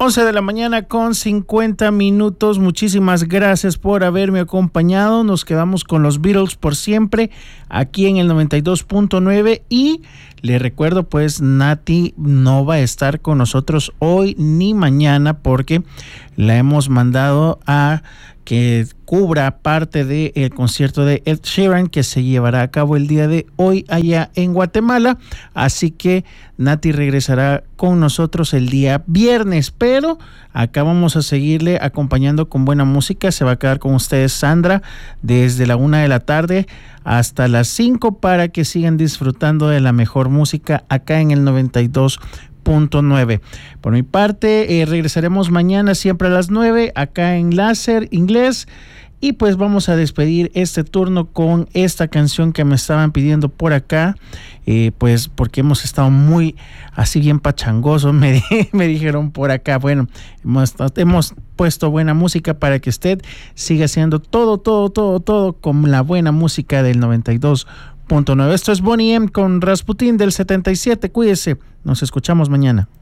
11 de la mañana con 50 minutos. Muchísimas gracias por haberme acompañado. Nos quedamos con los Beatles por siempre aquí en el 92.9 y le recuerdo, pues Nati no va a estar con nosotros hoy ni mañana porque la hemos mandado a que cubra parte del concierto de Ed Sheeran que se llevará a cabo el día de hoy allá en Guatemala. Así que Nati regresará con nosotros el día viernes, pero acá vamos a seguirle acompañando con buena música. Se va a quedar con ustedes Sandra desde la 1 de la tarde hasta las 5 para que sigan disfrutando de la mejor música acá en el 92.9. Por mi parte, regresaremos mañana siempre a las 9 acá en Láser Inglés. Y pues vamos a despedir este turno con esta canción que me estaban pidiendo por acá, pues porque hemos estado muy así bien pachangosos, me dijeron por acá. Bueno, hemos puesto buena música para que usted siga haciendo todo con la buena música del 92.9. Esto es Boney M con Rasputin del 77. Cuídese, nos escuchamos mañana.